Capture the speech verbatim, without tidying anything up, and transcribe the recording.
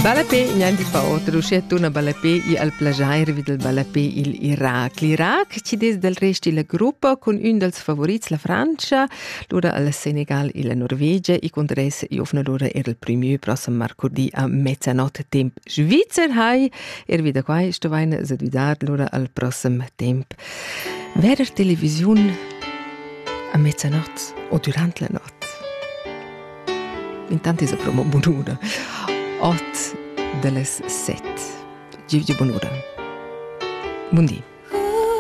Balapé, niente fa oltre, uscito una balapé e al plagiare vid il balapé il Iraq. L'Iraq ci des del resto la gruppa con un dels favorits, la Francia, l'ora al Senegal e la Norvegia e con res e ofna l'ora era il primo prossimo marcordì a mezzanotte temp Svizzer hai er wieder qua sto vaina zadudar l'ora al prossimo temp. Vera televisione a mezzanotte o durante la notte. Intanto è promo buonura. Ot de les set. Givgi buonura. Buondì.